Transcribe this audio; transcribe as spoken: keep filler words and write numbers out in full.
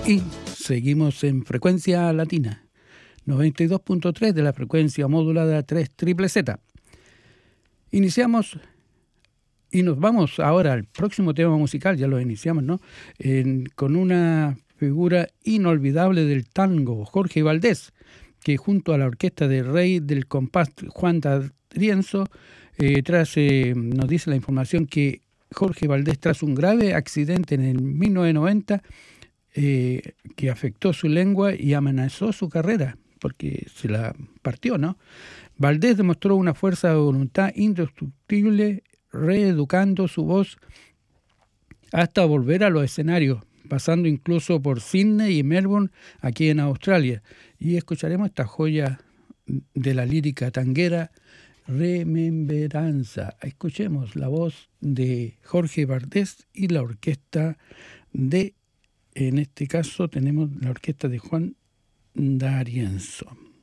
Y seguimos en frecuencia latina, noventa y dos punto tres de la frecuencia modulada tres triple Z. Iniciamos y nos vamos ahora al próximo tema musical, ya lo iniciamos, ¿no? En, con una figura inolvidable del tango, Jorge Valdés, que junto a la orquesta de Rey del Compás, Juan D'Arienzo, eh, tras, eh, nos dice la información que Jorge Valdés, tras un grave accidente en el mil novecientos noventa, eh, que afectó su lengua y amenazó su carrera, porque se la partió, ¿no? Valdés demostró una fuerza de voluntad indestructible, reeducando su voz hasta volver a los escenarios, pasando incluso por Sydney y Melbourne, aquí en Australia. Y escucharemos esta joya de la lírica tanguera, Remembranza. Escuchemos la voz de Jorge Valdés y la orquesta de, en este caso tenemos la orquesta de Juan D'Arienzo.